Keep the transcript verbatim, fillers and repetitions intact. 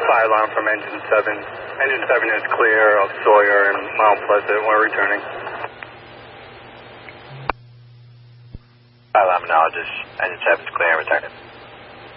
Fire alarm from engine seven. Engine seven is clear of Sawyer and Mount Pleasant. We're returning. Fire alarm knowledge. Engine seven is clear and returning.